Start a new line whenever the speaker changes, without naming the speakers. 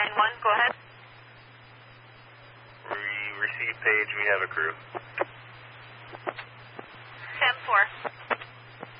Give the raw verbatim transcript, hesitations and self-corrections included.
nine one, go ahead.
We receive page, we have a crew.